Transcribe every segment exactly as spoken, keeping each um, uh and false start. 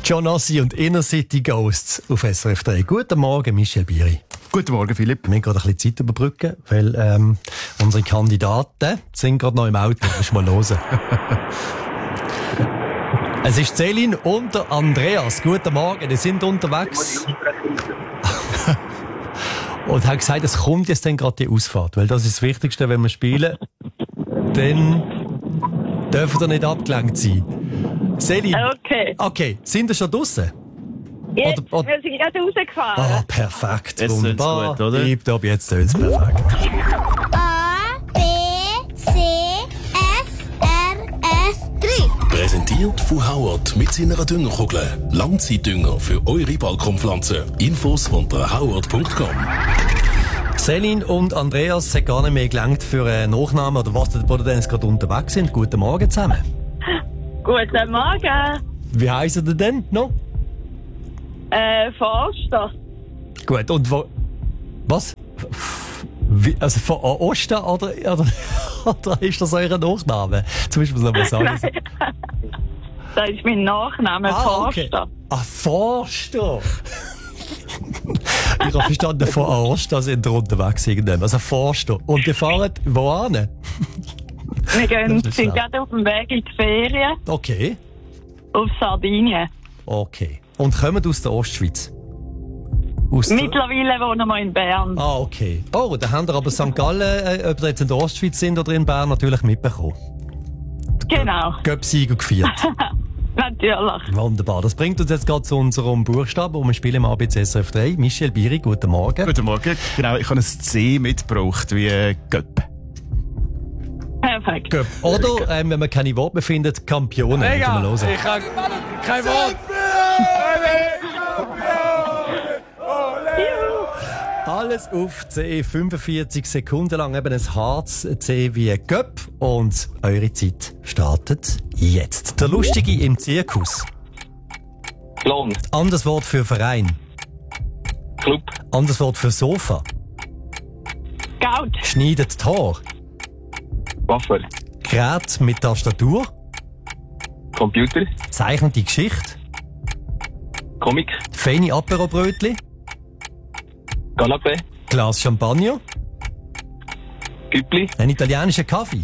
John Ossie und Inner City Ghosts auf S R F drei. Guten Morgen, Michel Biri. Guten Morgen, Philipp. Wir müssen gerade ein bisschen Zeit überbrücken, weil ähm, unsere Kandidaten sind gerade noch im Auto. Lass mal hören. Es ist Celine und der Andreas. Guten Morgen, die sind unterwegs. Und haben gesagt, es kommt jetzt dann gerade die Ausfahrt, weil das ist das Wichtigste, wenn wir spielen. Dann dürfen wir nicht abgelenkt sein. Celine. Okay. Okay, sind wir schon draussen? Ja, Oder- oder- wir sind gerade rausgefahren. Ah, perfekt. Jetzt tönt's Wunderbar. gut, oder? Tipptopp, jetzt tönt's perfekt. A, B, C, F, R, F, drei. Präsentiert von Howard mit seiner Düngerkugel. Langzeitdünger für eure Balkonpflanzen. Infos unter howard punkt com. Celine und Andreas, es hat gar nicht mehr gelangt für einen Nachnamen oder was, wo ihr denn jetzt gerade unterwegs sind. Guten Morgen zusammen. Guten Morgen. Wie heissen ihr denn noch? Äh, Forster. Gut, und wo... Was? Wie, also von Osten oder, oder, oder ist das euer Nachname? Zum Beispiel so mal sagen. Das ist mein Nachname, Ah, okay. Forster. Ah, Forster. Ich habe verstanden, von Osten sind ihr unterwegs irgendwann. Also Forster. Und ihr fahrt wohin? Wir gehen, Das ist sind schlau. gerade auf dem Weg in die Ferien Okay. auf Sardinien. Okay. Und kommen aus der Ostschweiz? Aus der... Mittlerweile wohnen wir in Bern. Ah, okay. Oh, dann haben wir aber Sankt Gallen, äh, ob ihr jetzt in der Ostschweiz sind oder in Bern, natürlich mitbekommen. Genau. Göpsieger gefeiert. Natürlich. Wunderbar. Das bringt uns jetzt gerade zu unserem Buchstaben, wo wir spielen im A B C S R F drei. Michel Biri, guten Morgen. Guten Morgen. Genau, ich habe ein C mitgebracht, wie äh, Göpp. Perfekt. Göpp. Oder, ähm, wenn man keine Worte mehr findet, Kampionen. Mal hören. ich habe kein Wort. Alles auf C, fünfundvierzig Sekunden lang, eben ein hartes C wie Göpp. Und eure Zeit startet jetzt. Der Lustige im Zirkus. Clown, Anderes Wort für Verein. Club, Anderes Wort für Sofa. Gaut. Schneidet Tor. Waffer, Gerät mit Tastatur. Computer, Zeichnende Geschichte. Comic, Feine Aperobrötli. Canapé, Glas Champagner. Güppli, Ein italienischer Kaffee.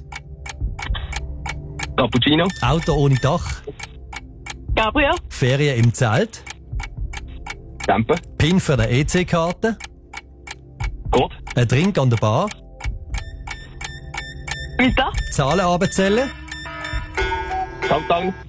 Cappuccino, Auto ohne Dach. Gabriel. Ferien im Zelt. Tempe, Pin für eine E C-Karte. Code, Ein Drink an der Bar. Weiter. Zahlen abzählen. Countdown,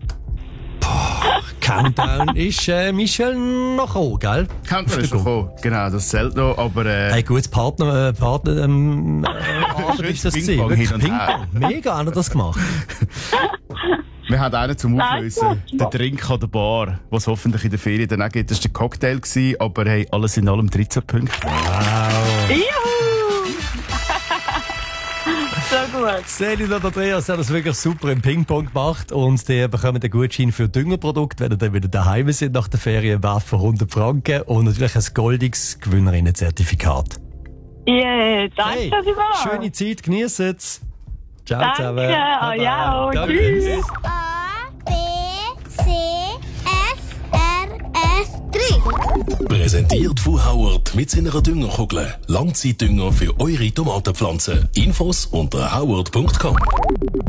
Countdown ist äh, Michel noch gekommen, gell? Countdown ist schon gekommen. Genau, das zählt noch, aber äh, Ein gutes Partner, äh, Partner, ähm, äh, Abend ist das gewesen. Ping-Pong Wirklich hin und her. Ping-Pong. Mega, hat er das gemacht. wir haben einen zum Nein, Auflösen. gut. Der Drink an der Bar, was hoffentlich in der Ferien dann auch gibt. Das war der Cocktail, gewesen, aber hey, alles in allem dreizehn Punkte. Juhu. So gut. Celine und Andreas haben das wirklich super im Ping-Pong gemacht und die bekommen den Gutschein für Düngerprodukte, wenn sie dann wieder daheim sind nach der Ferien, wert von hundert Franken und natürlich ein goldiges Gewinnerinnenzertifikat. Yeah, danke Hey, vielmals. schöne Zeit, genießt es. Ciao Danke, zusammen. ah, Bye-bye. ja, auch. Danke. Tschüss. A, B, C, F, R, F, drei. Präsentiert von Howard mit seiner Düngerkugel. Langzeitdünger für eure Tomatenpflanzen. Infos unter howard punkt com.